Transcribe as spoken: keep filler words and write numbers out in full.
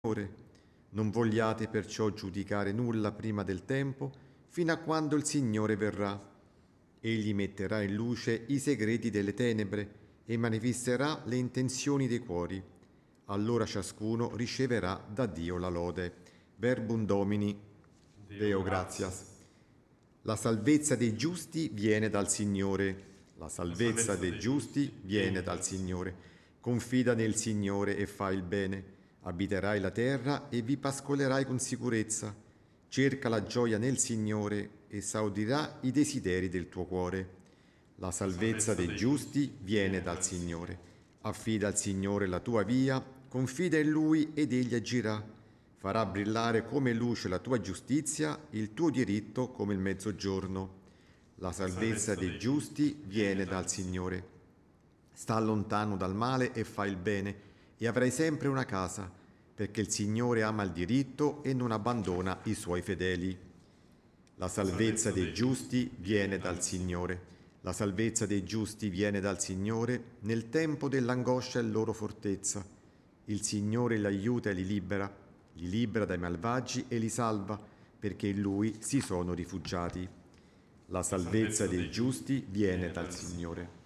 Signore. Non vogliate perciò giudicare nulla prima del tempo, fino a quando il Signore verrà. Egli metterà in luce i segreti delle tenebre e manifesterà le intenzioni dei cuori. Allora ciascuno riceverà da Dio la lode. Verbum Domini, Deo gratias. La salvezza dei giusti viene dal Signore. La salvezza dei giusti viene dal Signore. Confida nel Signore e fai il bene. Abiterai la terra e vi pascolerai con sicurezza. Cerca la gioia nel Signore e esaudirà i desideri del tuo cuore. La salvezza dei giusti viene dal Signore. Affida al Signore la tua via, confida in Lui ed Egli agirà. Farà brillare come luce la tua giustizia, il tuo diritto come il mezzogiorno. La salvezza dei giusti viene dal Signore. Sta lontano dal male e fai il bene, e avrai sempre una casa, perché il Signore ama il diritto e non abbandona i suoi fedeli. La salvezza dei giusti viene dal Signore. La salvezza dei giusti viene dal Signore, nel tempo dell'angoscia è loro fortezza. Il Signore li aiuta e li libera, li libera dai malvagi e li salva, perché in Lui si sono rifugiati. La salvezza dei giusti viene dal Signore.